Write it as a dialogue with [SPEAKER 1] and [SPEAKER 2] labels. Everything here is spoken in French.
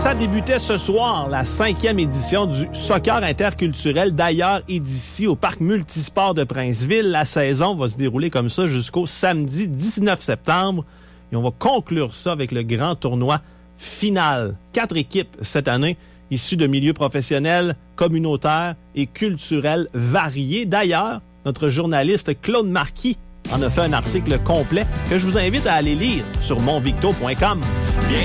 [SPEAKER 1] Ça débutait ce soir, la 5e édition du soccer interculturel d'ailleurs et d'ici au parc multisport de Princeville. La saison va se dérouler comme ça jusqu'au samedi 19 septembre. Et on va conclure ça avec le grand tournoi final. 4 équipes cette année, issues de milieux professionnels, communautaires et culturels variés. D'ailleurs, notre journaliste Claude Marquis en a fait un article complet que je vous invite à aller lire sur monvicto.com.